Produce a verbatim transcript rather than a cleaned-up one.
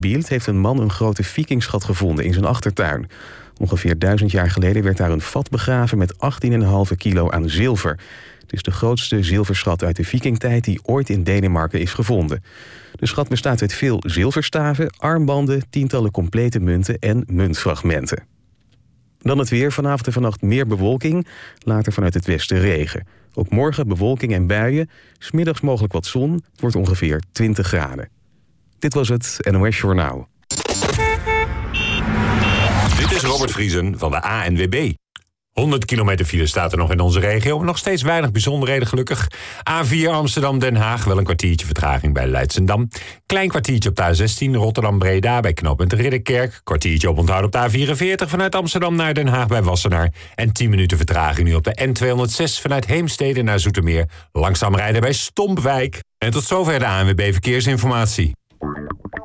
Bielt heeft een man een grote vikingschat gevonden in zijn achtertuin. Ongeveer duizend jaar geleden werd daar een vat begraven met achttien komma vijf kilo aan zilver. Het is de grootste zilverschat uit de vikingtijd die ooit in Denemarken is gevonden. De schat bestaat uit veel zilverstaven, armbanden, tientallen complete munten en muntfragmenten. Dan het weer. Vanavond en vannacht meer bewolking, later vanuit het westen regen. Ook morgen bewolking en buien, 's middags mogelijk wat zon. Het wordt ongeveer twintig graden. Dit was het N O S Journaal. Dit is Robert Vriesen van de A N W B. honderd kilometer file staat er nog in onze regio. Nog steeds weinig bijzonderheden gelukkig. A vier Amsterdam-Den Haag, wel een kwartiertje vertraging bij Leidschendam. Klein kwartiertje op de A zestien Rotterdam-Breda bij knooppunt Ridderkerk. Kwartiertje oponthoud op de A vierenveertig vanuit Amsterdam naar Den Haag bij Wassenaar. En tien minuten vertraging nu op de N tweehonderdzes vanuit Heemstede naar Zoetermeer. Langzaam rijden bij Stompwijk. En tot zover de A N W B Verkeersinformatie.